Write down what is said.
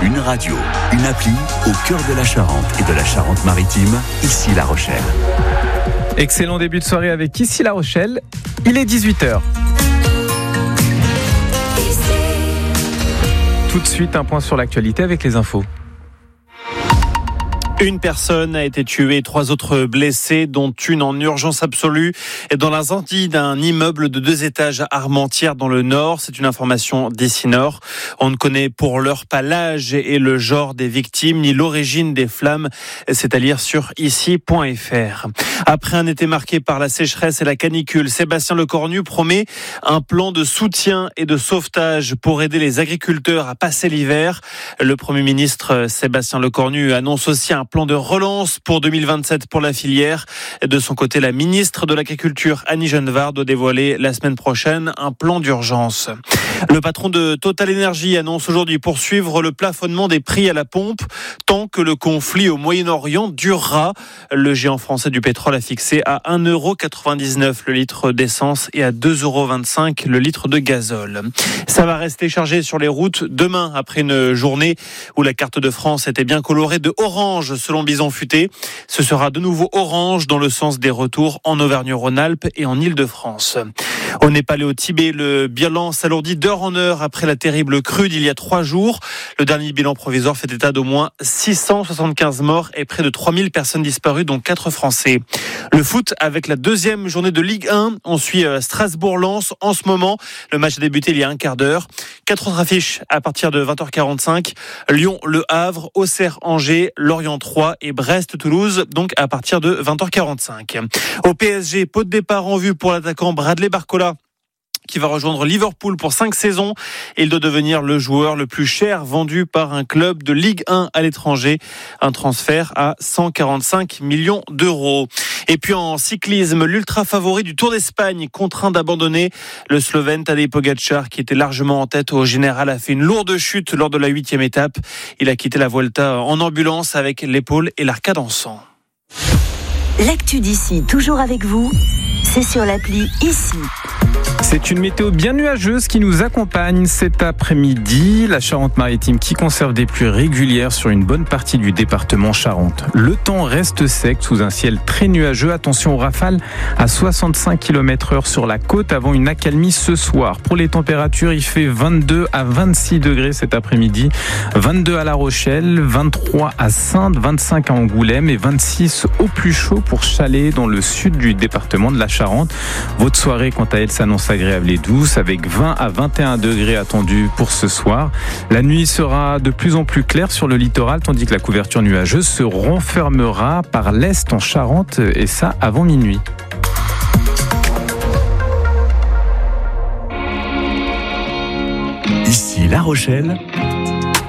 Une radio, une appli au cœur de la Charente et de la Charente-Maritime, ici La Rochelle. Excellent début de soirée avec ici La Rochelle. Il est 18h. Tout de suite, un point sur l'actualité avec les infos. Une personne a été tuée et 3 autres blessés, dont une en urgence absolue dans l'incendie d'un immeuble de 2 étages à Armentières dans le Nord. C'est une information d'ici Nord. On ne connaît pour l'heure pas l'âge et le genre des victimes, ni l'origine des flammes. C'est à lire sur ici.fr. Après un été marqué par la sécheresse et la canicule, Sébastien Lecornu promet un plan de soutien et de sauvetage pour aider les agriculteurs à passer l'hiver. Le Premier ministre Sébastien Lecornu annonce aussi un plan de relance pour 2027 pour la filière. De son côté, la ministre de l'Agriculture, Annie Genevard, doit dévoiler la semaine prochaine un plan d'urgence. Le patron de Total Energy annonce aujourd'hui poursuivre le plafonnement des prix à la pompe tant que le conflit au Moyen-Orient durera. Le géant français du pétrole a fixé à 1,99€ le litre d'essence et à 2,25€ le litre de gazole. Ça va rester chargé sur les routes demain après une journée où la carte de France était bien colorée de orange selon Bison Futé. Ce sera de nouveau orange dans le sens des retours en Auvergne-Rhône-Alpes et en Île-de-France. Au Népal et au Tibet, le bilan s'alourdit d'heure en heure après la terrible crue d'il y a 3 jours. Le dernier bilan provisoire fait état d'au moins 675 morts et près de 3000 personnes disparues, dont 4 Français. Le foot avec la 2e journée de Ligue 1. On suit Strasbourg-Lens en ce moment. Le match a débuté il y a un quart d'heure. 4 autres affiches à partir de 20h45. Lyon-Le Havre, Auxerre-Angers, Lorient-3 et Brest-Toulouse, donc à partir de 20h45. Au PSG, pot de départ en vue pour l'attaquant Bradley Barcola, qui va rejoindre Liverpool pour 5 saisons. Il doit devenir le joueur le plus cher vendu par un club de Ligue 1 à l'étranger. Un transfert à 145 millions d'euros. Et puis en cyclisme, l'ultra favori du Tour d'Espagne contraint d'abandonner. Le Slovène Tadej Pogačar, qui était largement en tête au général, a fait une lourde chute lors de la 8e étape. Il a quitté la Vuelta en ambulance avec l'épaule et l'arcade en sang. L'actu d'ici, toujours avec vous, c'est sur l'appli Ici. C'est une météo bien nuageuse qui nous accompagne cet après-midi. La Charente-Maritime qui conserve des pluies régulières sur une bonne partie du département Charente. Le temps reste sec sous un ciel très nuageux. Attention aux rafales à 65 km/h sur la côte avant une accalmie ce soir. Pour les températures, il fait 22 à 26 degrés cet après-midi. 22 à La Rochelle, 23 à Saintes, 25 à Angoulême et 26 au plus chaud pour Chalais dans le sud du département de la Charente. Votre soirée, quant à elle, s'annonce agréable et douce avec 20 à 21 degrés attendus pour ce soir. La nuit sera de plus en plus claire sur le littoral tandis que la couverture nuageuse se renfermera par l'est en Charente et ça avant minuit. Ici La Rochelle,